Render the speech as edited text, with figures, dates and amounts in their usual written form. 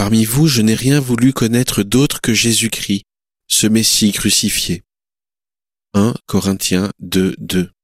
Parmi vous, je n'ai rien voulu connaître d'autre que Jésus-Christ, ce Messie crucifié. 1 Corinthiens 2, 2.